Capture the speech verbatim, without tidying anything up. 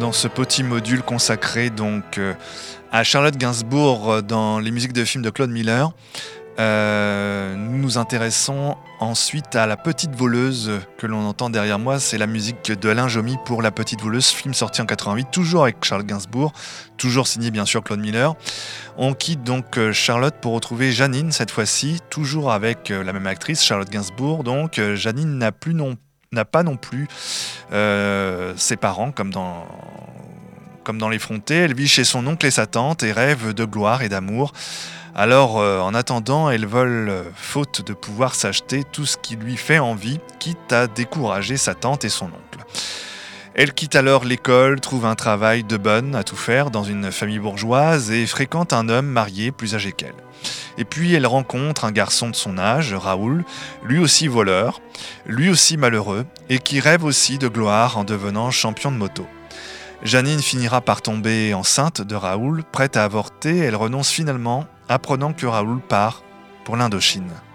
dans ce petit module consacré donc euh, à Charlotte Gainsbourg dans les musiques de films de Claude Miller. Euh, nous nous intéressons ensuite à La Petite Voleuse que l'on entend derrière moi. C'est la musique de Alain Jomy pour La Petite Voleuse, film sorti en quatre-vingt-huit, toujours avec Charlotte Gainsbourg, toujours signé bien sûr Claude Miller. On quitte donc Charlotte pour retrouver Janine cette fois-ci, toujours avec la même actrice, Charlotte Gainsbourg. Donc Janine n'a plus non n'a pas non plus euh, ses parents comme dans comme dans l'effronté. Elle vit chez son oncle et sa tante et rêve de gloire et d'amour. Alors, euh, en attendant, elle vole, euh, faute de pouvoir s'acheter tout ce qui lui fait envie, quitte à décourager sa tante et son oncle. Elle quitte alors l'école, trouve un travail de bonne à tout faire dans une famille bourgeoise et fréquente un homme marié plus âgé qu'elle. Et puis elle rencontre un garçon de son âge, Raoul, lui aussi voleur, lui aussi malheureux, et qui rêve aussi de gloire en devenant champion de moto. Janine finira par tomber enceinte de Raoul, prête à avorter, elle renonce finalement, apprenant que Raoul part pour l'Indochine.